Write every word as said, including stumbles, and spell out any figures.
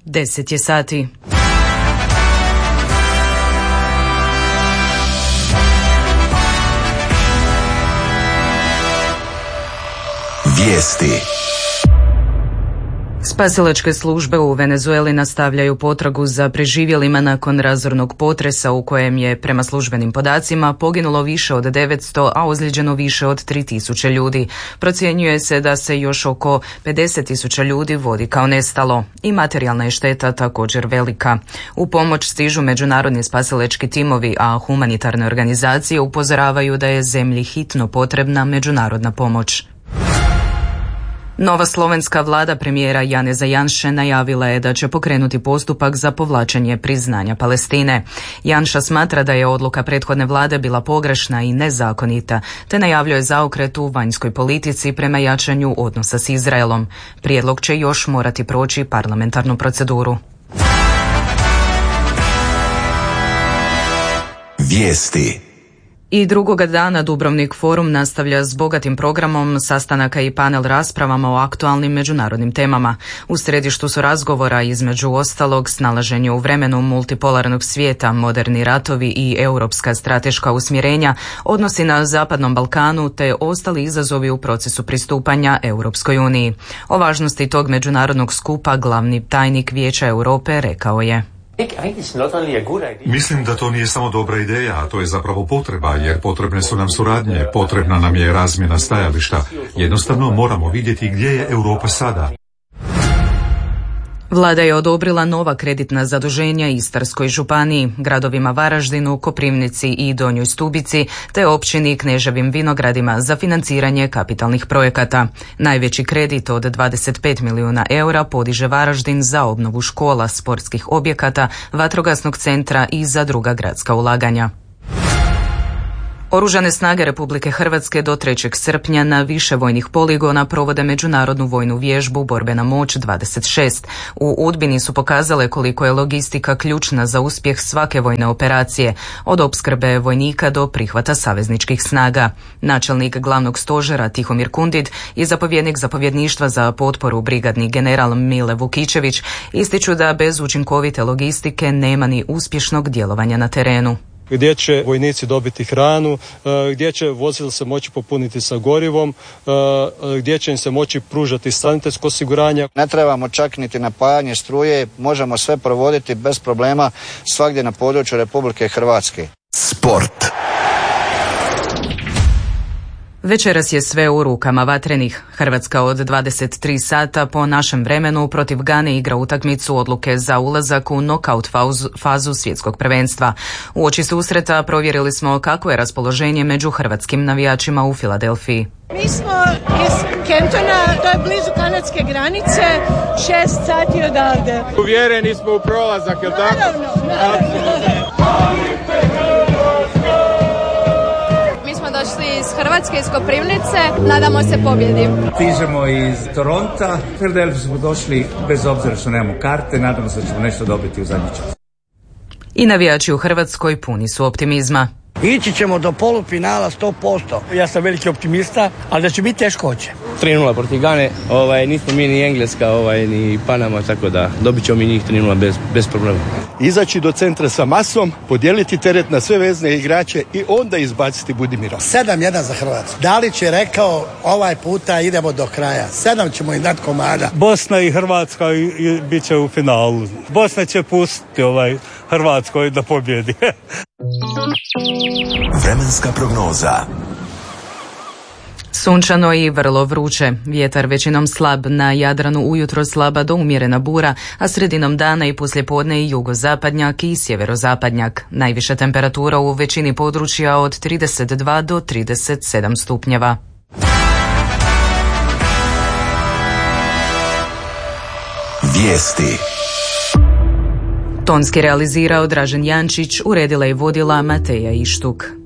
Deset je sati. Vijesti. Spasilačke službe u Venezueli nastavljaju potragu za preživjelima nakon razornog potresa u kojem je, prema službenim podacima, poginulo više od devetsto, a ozlijeđeno više od tri tisuće ljudi. Procjenjuje se da se još oko pedeset tisuća ljudi vodi kao nestalo i materijalna je šteta također velika. U pomoć stižu međunarodni spasilački timovi, a humanitarne organizacije upozoravaju da je zemlji hitno potrebna međunarodna pomoć. Nova slovenska vlada premijera Janeza Janše najavila je da će pokrenuti postupak za povlačenje priznanja Palestine. Janša smatra da je odluka prethodne vlade bila pogrešna i nezakonita, te najavljuje zaokret u vanjskoj politici prema jačanju odnosa s Izraelom. Prijedlog će još morati proći parlamentarnu proceduru. Vijesti. I drugoga dana Dubrovnik forum nastavlja s bogatim programom sastanaka i panel raspravama o aktualnim međunarodnim temama. U središtu su razgovora između ostalog snalaženje u vremenu multipolarnog svijeta, moderni ratovi i europska strateška usmjerenja, odnosi na Zapadnom Balkanu te ostali izazovi u procesu pristupanja Europskoj uniji. O važnosti tog međunarodnog skupa glavni tajnik Vijeća Europe rekao je: Mislim da to nije samo dobra ideja, a to je zapravo potreba, jer potrebne su nam suradnje, potrebna nam je razmjena stajališta. Jednostavno moramo vidjeti gdje je Europa sada. Vlada je odobrila nova kreditna zaduženja Istarskoj županiji, gradovima Varaždinu, Koprivnici i Donjoj Stubici, te općini Kneževim Vinogradima za financiranje kapitalnih projekata. Najveći kredit od dvadeset pet milijuna eura podiže Varaždin za obnovu škola, sportskih objekata, vatrogasnog centra i za druga gradska ulaganja. Oružane snage Republike Hrvatske do trećeg srpnja na više vojnih poligona provode međunarodnu vojnu vježbu Borbena moć dvadeset šest. U Udbini su pokazale koliko je logistika ključna za uspjeh svake vojne operacije, od opskrbe vojnika do prihvata savezničkih snaga. Načelnik glavnog stožera Tihomir Kundid i zapovjednik zapovjedništva za potporu brigadni general Mile Vukičević ističu da bez učinkovite logistike nema ni uspješnog djelovanja na terenu. Gdje će vojnici dobiti hranu, gdje će vozila se moći popuniti sa gorivom, gdje će im se moći pružati sanitetsko osiguranje. Ne trebamo čak niti napajanje struje, možemo sve provoditi bez problema svagdje na području Republike Hrvatske. Sport. Večeras je sve u rukama vatrenih. Hrvatska od dvadeset tri sata po našem vremenu protiv Gane igra utakmicu odluke za ulazak u nokaut fazu svjetskog prvenstva. Uoči susreta provjerili smo kako je raspoloženje među hrvatskim navijačima u Filadelfiji. Mi smo iz Kentona, to je blizu kanadske granice, šest sati odavde. Uvjereni smo u prolazak, je li tako? Naravno, naravno. Došli iz Hrvatske, iz Koprivnice, nadamo se pobjedi. Stižemo iz Toronta, Philadelphia smo došli bez obzira što nemamo karte, nadamo se da ćemo nešto dobiti u zadnji čas. I navijači u Hrvatskoj puni su optimizma. Ići ćemo do polufinala sto posto. Ja sam veliki optimista, ali da će biti teško će. tri nula protiv Gane, ovaj, nismo mi ni Engleska, ovaj, ni Panama, tako da dobit ćemo mi njih tri nula bez, bez problema. Izaći do centra sa masom, podijeliti teret na sve vezne igrače i onda izbaciti Budimira. sedam jedan za Hrvatsku. Dalić je rekao ovaj puta idemo do kraja. sedam ćemo i dati komada. Bosna i Hrvatska i, i bit će u finalu. Bosna će pustiti ovaj Hrvatskoj da pobjedi. Vremenska prognoza. Sunčano i vrlo vruće. Vjetar većinom slab, na Jadranu ujutro slaba do umjerena bura, a sredinom dana i poslijepodne i jugozapadnjak i sjeverozapadnjak. Najviša temperatura u većini područja od trideset dva do trideset sedam stupnjeva. Vijesti. Tonski realizirao Dražen Jančić, uredila i vodila Mateja Ištuk.